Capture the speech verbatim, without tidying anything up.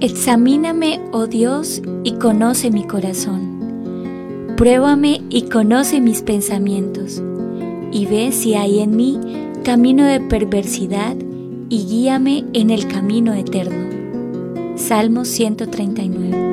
Examíname, oh Dios, y conoce mi corazón. Pruébame y conoce mis pensamientos, y ve si hay en mí camino de perversidad, y guíame en el camino eterno. Salmo ciento treinta y nueve.